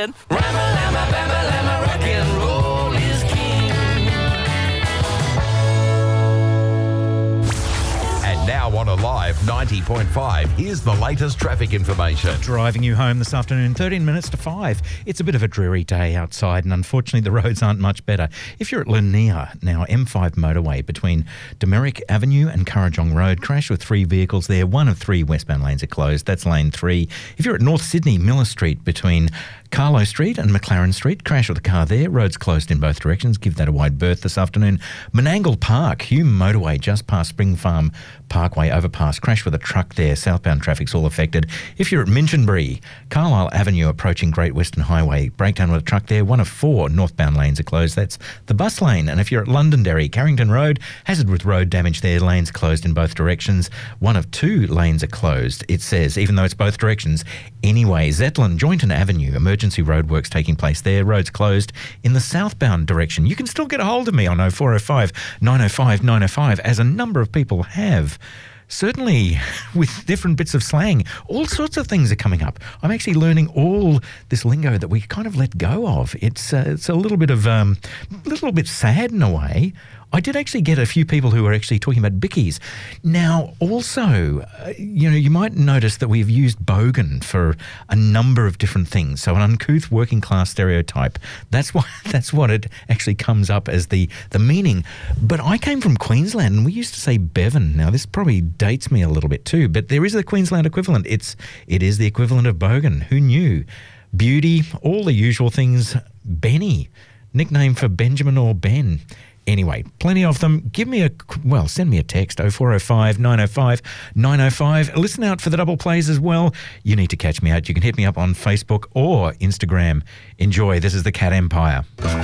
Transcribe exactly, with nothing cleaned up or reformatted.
station. Rama-lama, bama-lama, rock and roll is king. And now on Alive ninety point five, here's the latest traffic information. Driving you home this afternoon, thirteen minutes to five. It's a bit of a dreary day outside, and unfortunately the roads aren't much better. If you're at Lanier, now M five motorway between Demeric Avenue and Currajong Road, crash with three vehicles there. One of three westbound lanes are closed. That's lane three. If you're at North Sydney, Miller Street between Carlo Street and McLaren Street, crash with a car there. Roads closed in both directions. Give that a wide berth this afternoon. Menangle Park, Hume Motorway, just past Spring Farm Parkway overpass. Crash with a truck there. Southbound traffic's all affected. If you're at Minchinbury, Carlisle Avenue approaching Great Western Highway, breakdown with a truck there. One of four northbound lanes are closed. That's the bus lane. And if you're at Londonderry, Carrington Road, hazard with road damage there. Lanes closed in both directions. One of two lanes are closed, it says, even though it's both directions. Anyway, Zetland, Joynton Avenue, emergency roadworks taking place there. Roads closed in the southbound direction. You can still get a hold of me on oh four oh five, nine oh five, nine oh five, as a number of people have. Certainly with different bits of slang. All sorts of things are coming up. I'm actually learning all this lingo that we kind of let go of. It's uh, it's a little bit of um, a little bit sad in a way. I did actually get a few people who are actually talking about bickies. Now, also, uh, you know, you might notice that we've used bogan for a number of different things. So an uncouth working class stereotype. That's why that's what it actually comes up as the, the meaning. But I came from Queensland and we used to say bevan. Now, this probably dates me a little bit too, but there is a Queensland equivalent. It's it is the equivalent of bogan. Who knew? Beauty, all the usual things. Benny, nickname for Benjamin or Ben. Anyway, plenty of them. Give me a, well, send me a text, oh four oh five, nine oh five, nine oh five. Listen out for the double plays as well. You need to catch me out. You can hit me up on Facebook or Instagram. Enjoy. This is the Cat Empire.